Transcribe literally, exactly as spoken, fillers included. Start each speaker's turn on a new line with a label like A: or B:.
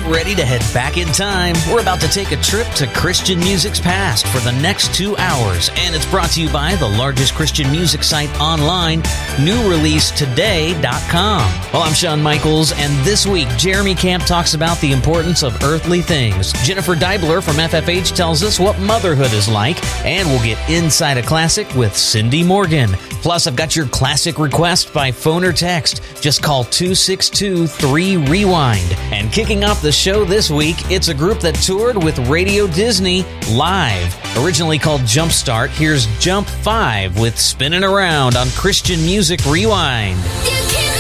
A: ready to head back in time. We're about to take a trip to Christian music's past for the next two hours, and it's brought to you by the largest Christian music site online, new release today dot com. Well, I'm Shawn Michaels, and this week, Jeremy Camp talks about the importance of earthly things. Jennifer Deibler from F F H tells us what motherhood is like, and we'll get inside a classic with Cindy Morgan. Plus, I've got your classic request by phone or text. Just call two six two, three, rewind. And kicking off the show this week, it's a group that toured with Radio Disney live. Originally called Jumpstart, here's Jump five with Spinning Around on Christian Music Rewind.